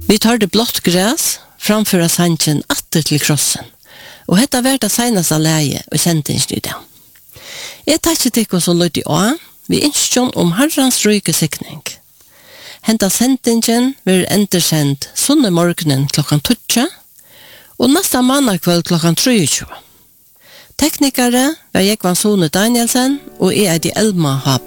Vi tar det blått gräs framföra sanchen atter til krossen. Og hetta verda seinaste leie og sendingen i det. Jeg tar ikke til så løyt i å, vi innskjøn om Herrans røyke sikning. Henta sendingen vil endersendt sunne morgenen klokkan 12, og nesta mannakveld klokkan 23. Teknikere var Jekvan Sone Danielsen, og jeg er de Elma Haber.